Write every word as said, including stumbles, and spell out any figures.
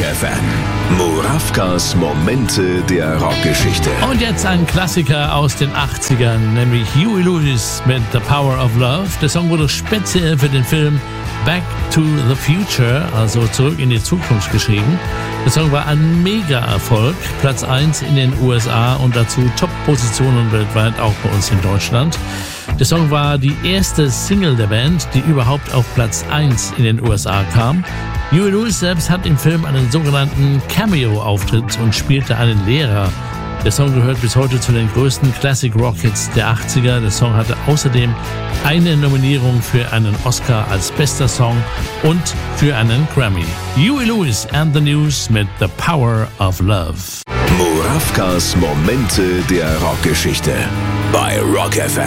F M. Murawkas Momente der Rockgeschichte. Und jetzt ein Klassiker aus den achtzigern, nämlich Huey Lewis mit The Power of Love. Der Song wurde speziell für den Film Back to the Future, also Zurück in die Zukunft, geschrieben. Der Song war ein Mega-Erfolg, Platz eins in den U S A und dazu Top-Positionen weltweit, auch bei uns in Deutschland. Der Song war die erste Single der Band, die überhaupt auf Platz eins in den U S A kam. Huey Lewis selbst hat im Film einen sogenannten Cameo-Auftritt und spielte einen Lehrer. Der Song gehört bis heute zu den größten Classic-Rock-Hits der achtziger. Der Song hatte außerdem eine Nominierung für einen Oscar als bester Song und für einen Grammy. Huey Lewis and the News mit The Power of Love. Murawkas Momente der Rockgeschichte bei Rock F M.